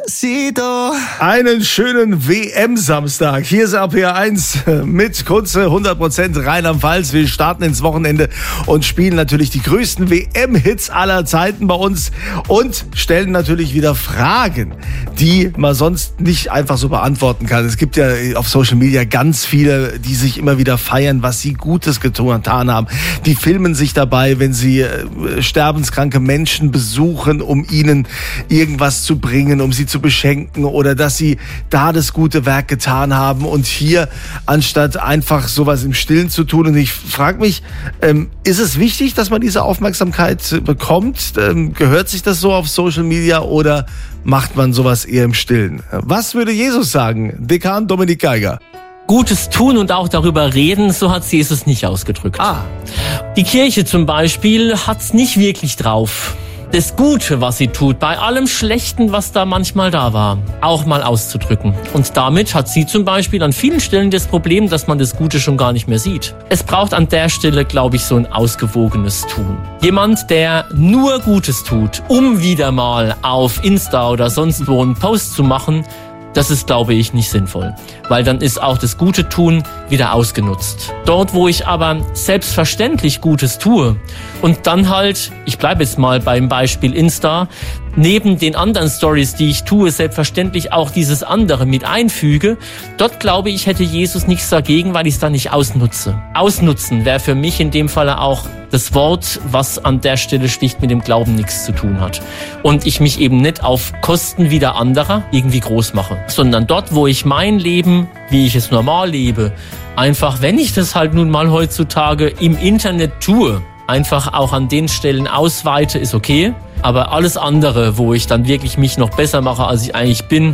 Despacito. Einen schönen WM-Samstag. Hier ist RPR1 mit Kunze, 100% Rheinland-Pfalz. Wir starten ins Wochenende und spielen natürlich die größten WM-Hits aller Zeiten bei uns und stellen natürlich wieder Fragen, die man sonst nicht einfach so beantworten kann. Es gibt ja auf Social Media ganz viele, die sich immer wieder feiern, was sie Gutes getan haben. Die filmen sich dabei, wenn sie sterbenskranke Menschen besuchen, um ihnen irgendwas zu bringen, um sie zu beschenken oder dass sie da das gute Werk getan haben und hier anstatt einfach sowas im Stillen zu tun. Und ich frage mich, ist es wichtig, dass man diese Aufmerksamkeit bekommt? Gehört sich das so auf Social Media oder macht man sowas eher im Stillen? Was würde Jesus sagen? Dekan Dominik Geiger. Gutes tun und auch darüber reden, so hat's Jesus nicht ausgedrückt. Die Kirche zum Beispiel hat's nicht wirklich drauf, das Gute, was sie tut, bei allem Schlechten, was da manchmal da war, auch mal auszudrücken. Und damit hat sie zum Beispiel an vielen Stellen das Problem, dass man das Gute schon gar nicht mehr sieht. Es braucht an der Stelle, glaube ich, so ein ausgewogenes Tun. Jemand, der nur Gutes tut, um wieder mal auf Insta oder sonst wo einen Post zu machen, das ist, glaube ich, nicht sinnvoll, weil dann ist auch das gute Tun wieder ausgenutzt. Dort, wo ich aber selbstverständlich Gutes tue und dann halt, ich bleibe jetzt mal beim Beispiel Insta, neben den anderen Stories, die ich tue, selbstverständlich auch dieses andere mit einfüge, dort glaube ich, hätte Jesus nichts dagegen, weil ich es dann nicht ausnutze. Ausnutzen wäre für mich in dem Falle auch das Wort, was an der Stelle schlicht mit dem Glauben nichts zu tun hat. Und ich mich eben nicht auf Kosten wieder anderer irgendwie groß mache, sondern dort, wo ich mein Leben, wie ich es normal lebe, einfach, wenn ich das halt nun mal heutzutage im Internet tue, einfach auch an den Stellen ausweite, ist okay. Aber alles andere, wo ich dann wirklich mich noch besser mache, als ich eigentlich bin,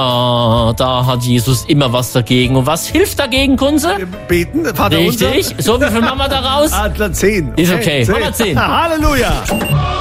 da hat Jesus immer was dagegen. Und was hilft dagegen, Kunze? Beten, Vater unser. Richtig. So, wie viel machen wir da raus? 10. Ist okay. 10. 10. Halleluja.